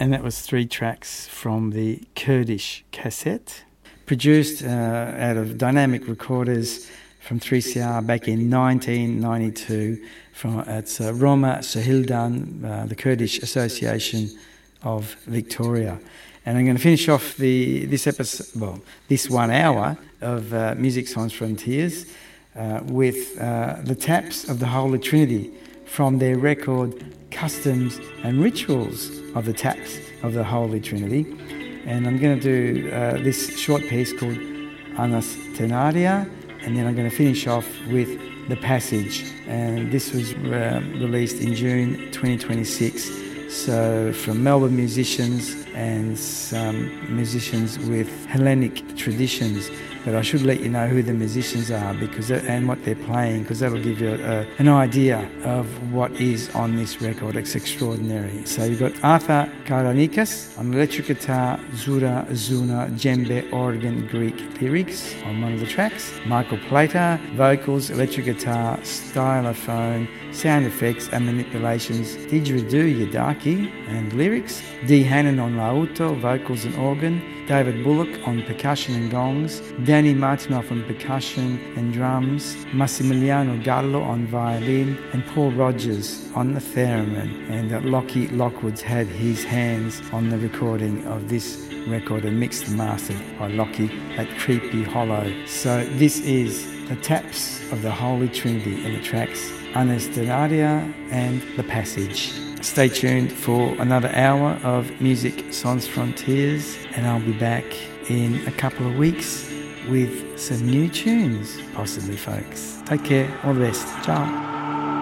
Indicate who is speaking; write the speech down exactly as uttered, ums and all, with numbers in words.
Speaker 1: And that was three tracks from the Kurdish cassette, produced uh, out of Dynamic Recorders from three C R back in nineteen ninety-two. From It's uh, Roma Sahildan, uh, the Kurdish Association of Victoria. And I'm going to finish off the this episode, well, this one hour of uh, Music Sans Frontiers uh, with uh, the Taps of the Holy Trinity from their record Customs and Rituals of the Taps of the Holy Trinity. And I'm going to do uh, this short piece called Anastenaria, and then I'm going to finish off with The Passage. And this was uh, released in June twenty twenty-six. So from Melbourne musicians and some musicians with Hellenic traditions. But I should let you know who the musicians are because and what they're playing, because that'll give you a, an idea of what is on this record. It's extraordinary. So you've got Arthur Karanikas on electric guitar, Zura, Zuna, djembe, organ, Greek lyrics on one of the tracks. Michael Plater, vocals, electric guitar, stylophone, sound effects and manipulations, Didgeridoo Yadaki and lyrics. Dee Hannon on lauto, vocals and organ. David Bullock on percussion and gongs. Danny Martinoff on percussion and drums. Massimiliano Gallo on violin. And Paul Rogers on the theremin. And uh, Lockie Lockwood's had his hands on the recording of this record and mixed and mastered by Lockie at Creepy Hollow. So this is the Taps of the Holy Trinity in the tracks Anastenaria and The Passage. Stay tuned for another hour of Music Sans Frontiers, and I'll be back in a couple of weeks with some new tunes, possibly, folks. Take care. All the best. Ciao.